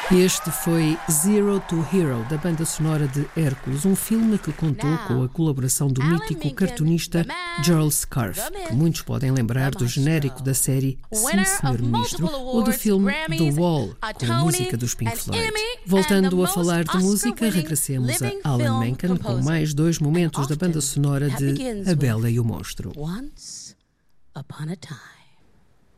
Este foi Zero to Hero, da banda sonora de Hércules, um filme que contou com a colaboração do mítico cartunista Charles Scarfe, que muitos podem lembrar do genérico da série Sim, Senhor Ministro, ou do filme The Wall, com a música dos Pink Floyd. Voltando a falar de música, regressemos a Alan Menken com mais 2 momentos da banda sonora de A Bela e o Monstro. Once upon a time.